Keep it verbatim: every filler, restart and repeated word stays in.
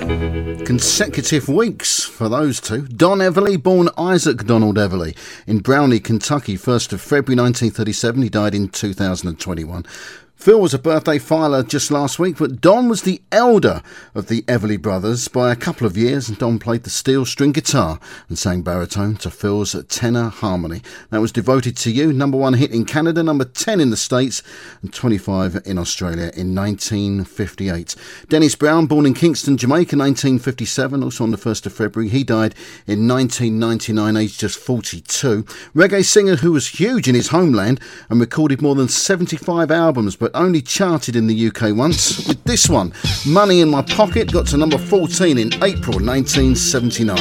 Consecutive weeks for those two. Don Everly, born Isaac Donald Everly in Brownlee, Kentucky, first of February nineteen thirty-seven. He died in two thousand twenty-one. Phil was a birthday filer just last week, but Don was the elder of the Everly brothers by a couple of years, and Don played the steel string guitar and sang baritone to Phil's tenor harmony. That was Devoted to You, number one hit in Canada, number ten in the States, and twenty-five in Australia in nineteen fifty-eight. Dennis Brown, born in Kingston, Jamaica, nineteen fifty-seven, also on the first of February. He died in nineteen ninety-nine, aged just forty-two. Reggae singer who was huge in his homeland and recorded more than seventy-five albums, but only charted in the U K once with this one, Money in My Pocket, got to number fourteen in April nineteen seventy-nine.